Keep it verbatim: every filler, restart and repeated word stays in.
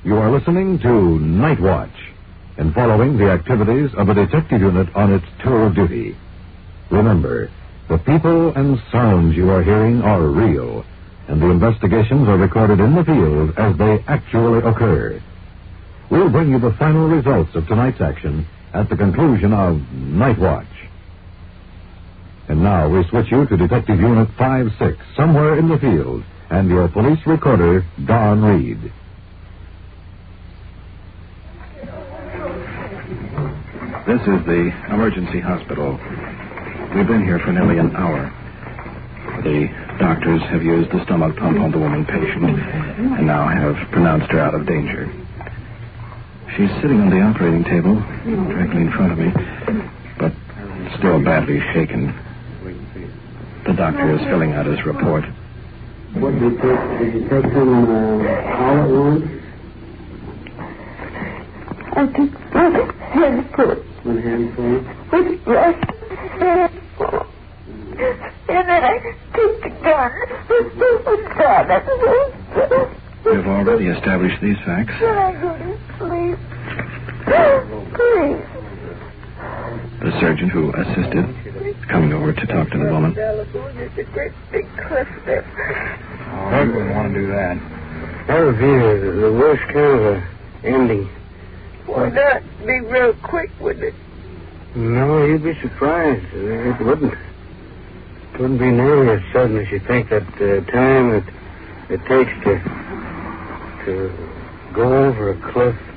You are listening to Night Watch and following the activities of a detective unit on its tour of duty. Remember, the people and sounds you are hearing are real, and the investigations are recorded in the field as they actually occur. We'll bring you the final results of tonight's action at the conclusion of Night Watch. And now we switch you to Detective Unit five six, somewhere in the field, and your police recorder, Don Reed. This is the emergency hospital. We've been here for nearly an hour. The doctors have used the stomach pump on the woman patient and now have pronounced her out of danger. She's sitting on the operating table, directly in front of me, but still badly shaken. The doctor is filling out his report. What did you take? Did you take some uh, all at once? I took one handful. One handful? With just handful. And then I took the gun and shot it. We've already established these facts. Then I go to sleep. Please. The surgeon who assisted coming over to talk to the woman. California's a great big cliff there. I wouldn't want to do that. That would be the, the worst kind of a ending. Why not? Be real quick, wouldn't it? No, you'd be surprised. It wouldn't. It wouldn't be nearly as sudden as you think that uh, time it, it takes to, to go over a cliff.